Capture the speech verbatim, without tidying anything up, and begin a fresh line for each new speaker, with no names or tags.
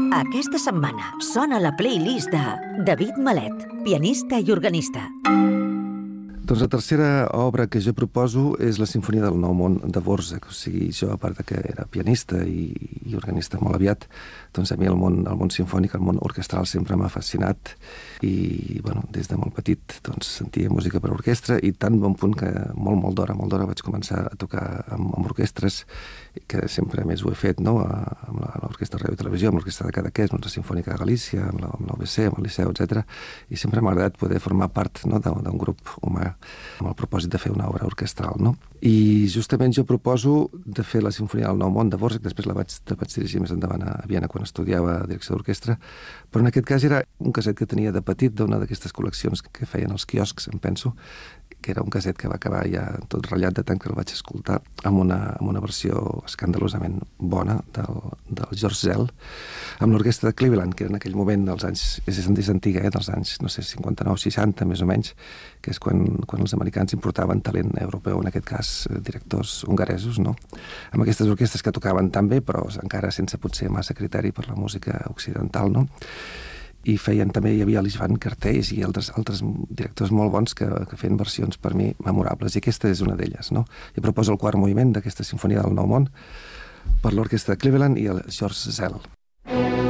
Aquesta setmana sona la playlist de David Malet, pianista i organista.
Doncs la tercera obra que jo proposo és la Simfonia del Nou Món de Dvořák. O sigui, jo, a part de que era pianista i, i organista molt aviat, doncs a mi el món, el món simfònic, el món orquestral sempre m'ha fascinat i, bueno, des de molt petit doncs, sentia música per orquestra i tan bon punt que molt, molt d'hora, molt d'hora vaig començar a tocar amb, amb orquestres, que sempre més ho he fet, no?, amb l'Orquestra de Ràdio i Televisió, amb l'Orquestra de Cadaqués, amb la Simfònica de Galícia, amb l'O B C, amb el Liceu, etcètera. I sempre m'ha agradat poder formar part, no?, d'un grup humà amb el propòsit de fer una obra orquestral, no? I justament jo proposo de fer la Simfonia del Nou Món de Dvořák, després la vaig, la vaig dirigir més endavant a Viena quan estudiava direcció d'orquestra, però en aquest cas era un caset que tenia de petit d'una d'aquestes col·leccions que feien els quioscs, em penso, que era un caset que va acabar ja tot ratllat de tant que el vaig escoltar amb una, amb una versió escandalosament bona del, del George Szell, amb l'orquestra de Cleveland, que era en aquell moment dels anys, és, és antiga, eh, dels anys, no sé, cinquanta-nou, seixanta, més o menys, que és quan, quan els americans importaven talent europeu, en aquest cas directors hongaresos, no? Amb aquestes orquestres que tocaven tan bé, però encara sense potser massa criteri per la música occidental, no? I feien també, hi havia l'Ivan Kertész i altres, altres directors molt bons que, que feien versions per mi memorables, i aquesta és una d'elles, no? I proposo el quart moviment d'aquesta Simfonia del Nou Món per l'orquestra de Cleveland i el George Szell.